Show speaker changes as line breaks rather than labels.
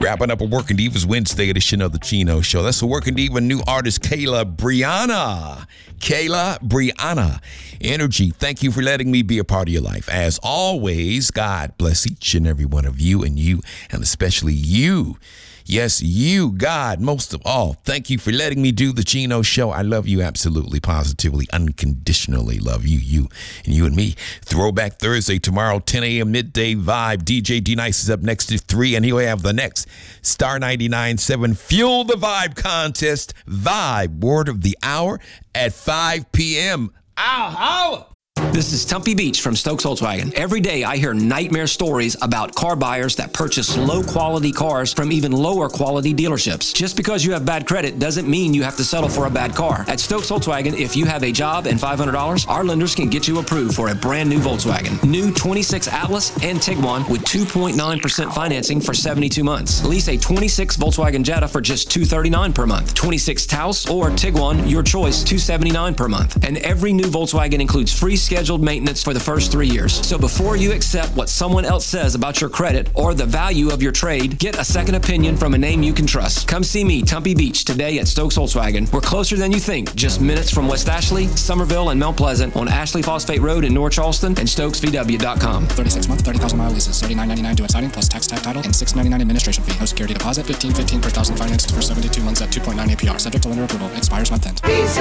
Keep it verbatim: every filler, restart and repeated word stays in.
Wrapping up a Working Divas Wednesday edition of the Chino Show. That's a Working Diva new artist, Kayla Brianna. Kayla Brianna. Energy, thank you for letting me be a part of your life. As always, God bless each and every one of you and you, and especially you. Yes, you, God, most of all. Thank you for letting me do the Chino Show. I love you absolutely, positively, unconditionally love you, you, and you and me. Throwback Thursday tomorrow, ten a.m. midday vibe. D J D-Nice is up next to three, and he'll have the next Star ninety-nine point seven Fuel the Vibe contest vibe word of the hour at five p.m. Ow, how?
This is Tumpy Beach from Stokes Volkswagen. Every day I hear nightmare stories about car buyers that purchase low-quality cars from even lower-quality dealerships. Just because you have bad credit doesn't mean you have to settle for a bad car. At Stokes Volkswagen, if you have a job and five hundred dollars, our lenders can get you approved for a brand new Volkswagen. New twenty-six Atlas and Tiguan with two point nine percent financing for seventy-two months. Lease a twenty-six Volkswagen Jetta for just two hundred thirty-nine dollars per month. twenty-six Taos or Tiguan, your choice, two hundred seventy-nine dollars per month. And every new Volkswagen includes free scheduled maintenance for the first three years. So before you accept what someone else says about your credit or the value of your trade, get a second opinion from a name you can trust. Come see me, Tumpy Beach, today at Stokes Volkswagen. We're closer than you think, just minutes from West Ashley, Somerville, and Mount Pleasant on Ashley Phosphate Road in North Charleston and Stokes V W dot com.
thirty-six month, thirty thousand mile leases, thirty-nine ninety-nine due at signing plus tax, tag, title, and six ninety-nine administration fee. No security deposit, fifteen fifteen per thousand financed for seventy-two months at two point nine A P R. Subject to lender approval. Expires month end.